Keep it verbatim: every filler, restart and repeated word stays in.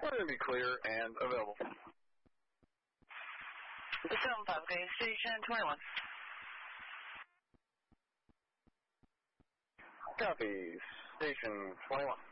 We're going to be clear and available. seven five, okay, station twenty-one. Copy, station twenty-one.